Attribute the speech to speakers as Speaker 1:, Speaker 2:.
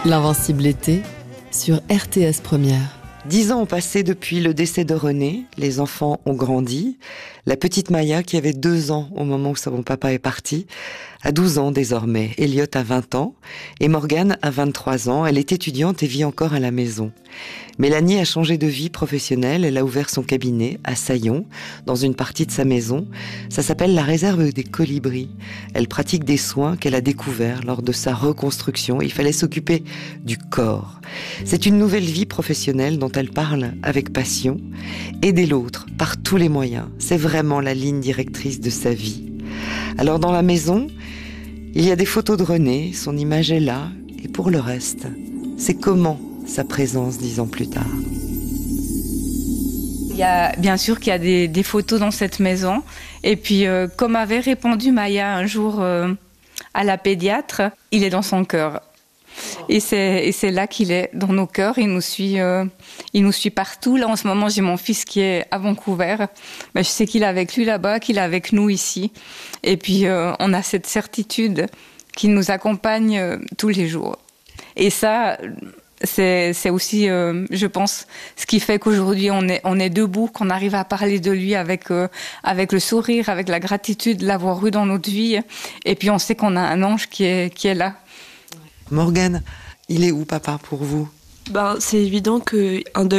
Speaker 1: L'Invincible été sur RTS Première.
Speaker 2: 10 ans ont passé depuis le décès de René, les enfants ont grandi. La petite Maya, qui avait 2 ans au moment où son papa est parti, a 12 ans désormais. Elliot a 20 ans et Morgane a 23 ans. Elle est étudiante et vit encore à la maison. Mélanie a changé de vie professionnelle. Elle a ouvert son cabinet à Saillon, dans une partie de sa maison. Ça s'appelle la réserve des colibris. Elle pratique des soins qu'elle a découverts lors de sa reconstruction. Il fallait s'occuper du corps. C'est une nouvelle vie professionnelle dont elle parle avec passion. Aider l'autre par tous les moyens, c'est vraiment la ligne directrice de sa vie. Alors dans la maison, il y a des photos de René, son image est là, et pour le reste, c'est comment sa présence 10 ans plus tard.
Speaker 3: Il y a bien sûr qu'il y a des photos dans cette maison, et puis comme avait répondu Maya un jour à la pédiatre, il est dans son cœur. Et c'est là qu'il est, dans nos cœurs. Il nous suit partout. Là, en ce moment, j'ai mon fils qui est à Vancouver. Mais je sais qu'il est avec lui là-bas, qu'il est avec nous ici. Et puis, on a cette certitude qu'il nous accompagne tous les jours. Et ça, c'est aussi, je pense, ce qui fait qu'aujourd'hui, on est debout, qu'on arrive à parler de lui avec le sourire, avec la gratitude de l'avoir eu dans notre vie. Et puis, on sait qu'on a un ange qui est là.
Speaker 2: Morgane, il est où papa pour vous ?
Speaker 4: C'est évident qu'un deuil